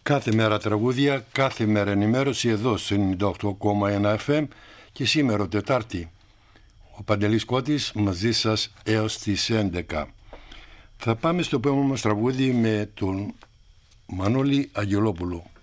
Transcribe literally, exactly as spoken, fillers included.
Κάθε μέρα τραγούδια, κάθε μέρα ενημέρωση εδώ στο ενενήντα οκτώ κόμμα ένα εφ εμ και σήμερα Τετάρτη. Ο Παντελής Κώτης μαζί σας έως τις έντεκα. Θα πάμε στο επόμενο μας τραγούδι με τον Μανώλη Αγγελόπουλο.